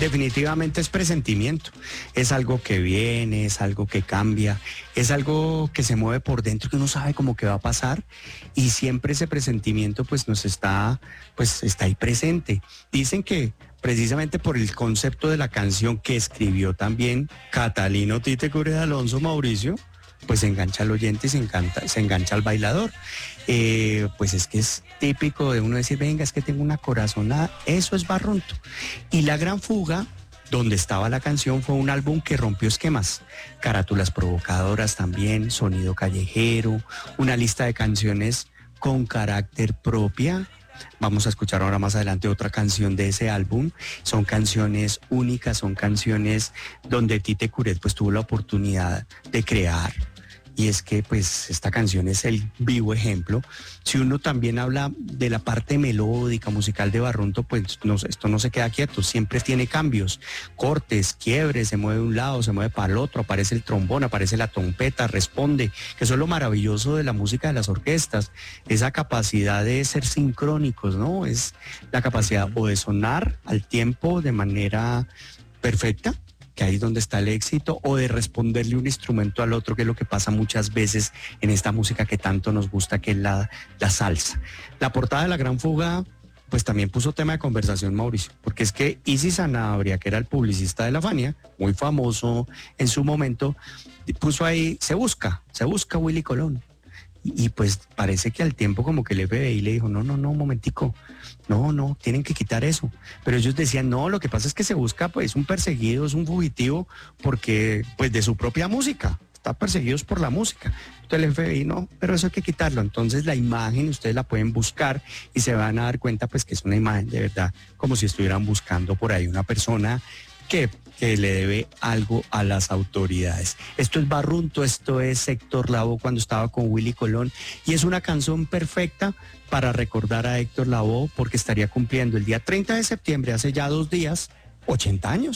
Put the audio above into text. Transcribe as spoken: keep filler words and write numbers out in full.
definitivamente es presentimiento, es algo que viene, es algo que cambia, es algo que se mueve por dentro, que uno sabe cómo que va a pasar y siempre ese presentimiento pues nos está, pues está ahí presente. Dicen que precisamente por el concepto de la canción que escribió también Catalino Tite Cure de Alonso Mauricio, pues se engancha al oyente y se, encanta, se engancha al bailador. Eh, pues es que es típico de uno decir, venga, es que tengo una corazonada, eso es Barrunto. Y La Gran Fuga, donde estaba la canción, fue un álbum que rompió esquemas, carátulas provocadoras también, sonido callejero, una lista de canciones con carácter propia. Vamos a escuchar ahora más adelante otra canción de ese álbum. Son canciones únicas, son canciones donde Tite Curet pues tuvo la oportunidad de crear. Y es que pues esta canción es el vivo ejemplo. Si uno también habla de la parte melódica, musical de Barrunto, pues no, esto no se queda quieto, siempre tiene cambios, cortes, quiebres, se mueve de un lado, se mueve para el otro, aparece el trombón, aparece la trompeta, responde, que eso es lo maravilloso de la música de las orquestas, esa capacidad de ser sincrónicos, ¿no? Es la capacidad o de sonar al tiempo de manera perfecta, que ahí es donde está el éxito, o de responderle un instrumento al otro, que es lo que pasa muchas veces en esta música que tanto nos gusta, que es la, la salsa. La portada de La Gran Fuga, pues también puso tema de conversación, Mauricio, porque es que Isis Sanabria, que era el publicista de la Fania, muy famoso en su momento, puso ahí, se busca, se busca Willy Colón. Y, y pues parece que al tiempo como que el F B I le dijo, no, no, no, un momentico, no, no, tienen que quitar eso. Pero ellos decían, no, lo que pasa es que se busca pues un perseguido, es un fugitivo, porque pues de su propia música, está perseguidos por la música. Entonces el F B I, no, pero eso hay que quitarlo. Entonces la imagen ustedes la pueden buscar y se van a dar cuenta pues que es una imagen de verdad, como si estuvieran buscando por ahí una persona que, que le debe algo a las autoridades. Esto es Barrunto, esto es Héctor Lavoe cuando estaba con Willy Colón, y es una canción perfecta para recordar a Héctor Lavoe porque estaría cumpliendo el día treinta de septiembre, hace ya dos días, ochenta años.